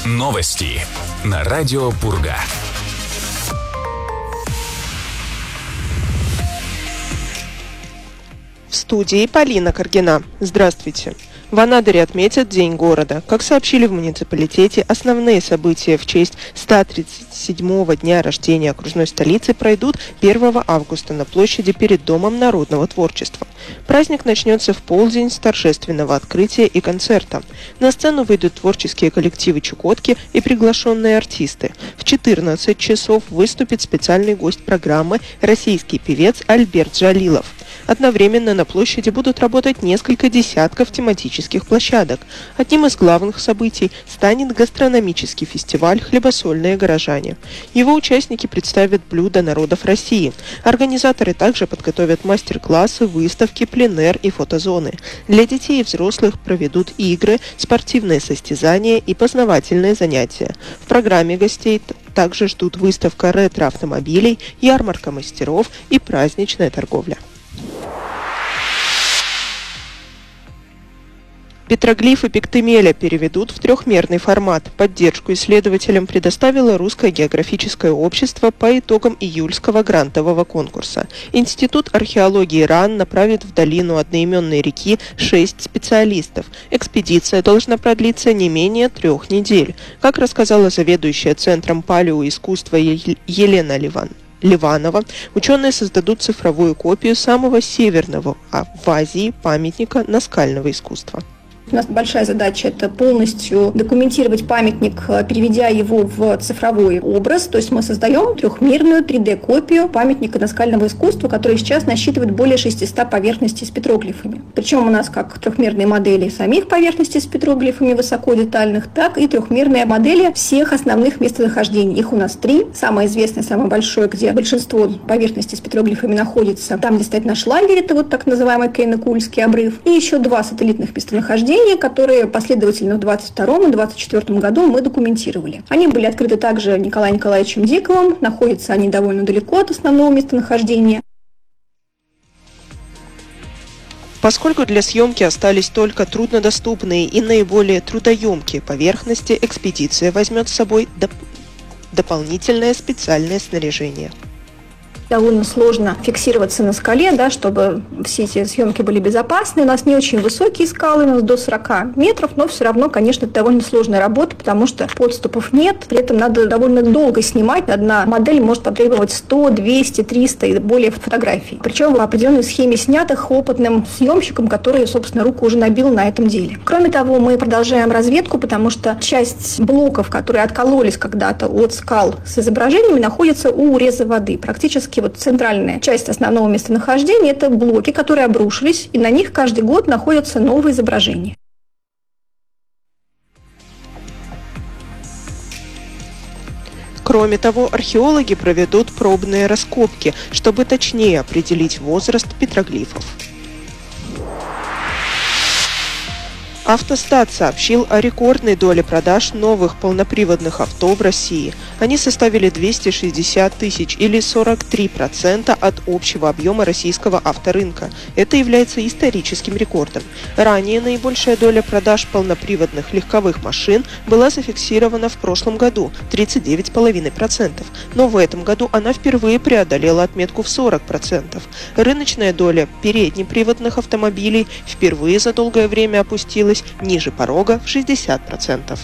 Новости на радио Пурга. В студии Полина Каргина. Здравствуйте. В Анадыре отметят День города. Как сообщили в муниципалитете, основные события в честь 137-го дня рождения окружной столицы пройдут 1 августа на площади перед Домом народного творчества. Праздник начнется в полдень с торжественного открытия и концерта. На сцену выйдут творческие коллективы Чукотки и приглашенные артисты. В 14 часов выступит специальный гость программы – российский певец Альберт Джалилов. Одновременно на площади будут работать несколько десятков тематических площадок. Одним из главных событий станет гастрономический фестиваль «Хлебосольные горожане». Его участники представят блюда народов России. Организаторы также подготовят мастер-классы, выставки, пленэр и фотозоны. Для детей и взрослых проведут игры, спортивные состязания и познавательные занятия. В программе гостей также ждут выставка ретро-автомобилей, ярмарка мастеров и праздничная торговля. Петроглифы Пиктемеля переведут в трехмерный формат. Поддержку исследователям предоставило Русское географическое общество по итогам июльского грантового конкурса. Институт археологии РАН направит в долину одноименной реки 6 специалистов. Экспедиция должна продлиться не менее 3 недель. Как рассказала заведующая Центром палеоискусства Елена Ливанова, ученые создадут цифровую копию самого северного в Азии памятника наскального искусства. У нас большая задача – это полностью документировать памятник, переведя его в цифровой образ. То есть мы создаем трехмерную 3D-копию памятника наскального искусства, который сейчас насчитывает более 600 поверхностей с петроглифами. Причем у нас как трехмерные модели самих поверхностей с петроглифами высокодетальных, так и трехмерные модели всех основных местонахождений. Их у нас 3. Самое известное, самое большое, где большинство поверхностей с петроглифами находится, там, где стоит наш лагерь, это вот так называемый Кейно-Кульский обрыв. И еще 2 сателлитных местонахождения, которые последовательно в 2022 и 2024 году мы документировали. Они были открыты также Николаем Николаевичем Диковым, находятся они довольно далеко от основного местонахождения. Поскольку для съемки остались только труднодоступные и наиболее трудоемкие поверхности, экспедиция возьмет с собой дополнительное специальное снаряжение. Довольно сложно фиксироваться на скале, чтобы все эти съемки были безопасны. У нас не очень высокие скалы, у нас до 40 метров, но все равно, конечно, это довольно сложная работа, потому что подступов нет. При этом надо довольно долго снимать. Одна модель может потребовать 100, 200, 300 и более фотографий. Причем в определенной схеме снятых опытным съемщиком, который, собственно, руку уже набил на этом деле. Кроме того, мы продолжаем разведку, потому что часть блоков, которые откололись когда-то от скал с изображениями, находится у уреза воды. Практически центральная часть основного местонахождения – это блоки, которые обрушились, и на них каждый год находятся новые изображения. Кроме того, археологи проведут пробные раскопки, чтобы точнее определить возраст петроглифов. Автостат сообщил о рекордной доле продаж новых полноприводных авто в России. Они составили 260 тысяч или 43% от общего объема российского авторынка. Это является историческим рекордом. Ранее наибольшая доля продаж полноприводных легковых машин была зафиксирована в прошлом году – 39,5%. Но в этом году она впервые преодолела отметку в 40%. Рыночная доля переднеприводных автомобилей впервые за долгое время опустилась ниже порога в 60%.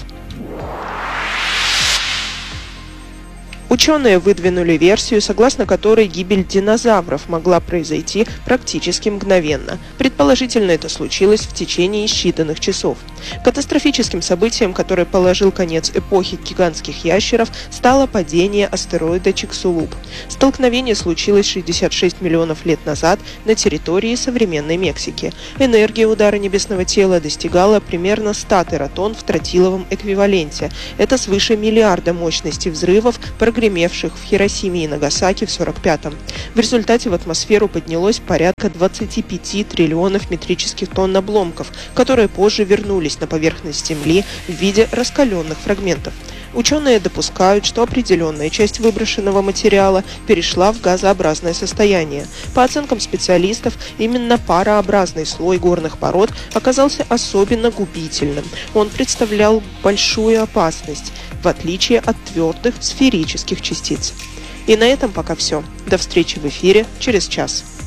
Ученые выдвинули версию, согласно которой гибель динозавров могла произойти практически мгновенно. Предположительно, это случилось в течение считанных часов. Катастрофическим событием, которое положил конец эпохи гигантских ящеров, стало падение астероида Чиксулуб. Столкновение случилось 66 миллионов лет назад на территории современной Мексики. Энергия удара небесного тела достигала примерно 100 тератонн в тротиловом эквиваленте. Это свыше миллиарда мощности взрывов, прогремевших в Хиросиме и Нагасаки в 1945-м. В результате в атмосферу поднялось порядка 25 триллионов метрических тонн обломков, которые позже вернулись на поверхность Земли в виде раскаленных фрагментов. Ученые допускают, что определенная часть выброшенного материала перешла в газообразное состояние. По оценкам специалистов, именно парообразный слой горных пород оказался особенно губительным. Он представлял большую опасность, в отличие от твердых сферических частиц. И на этом пока все. До встречи в эфире через час.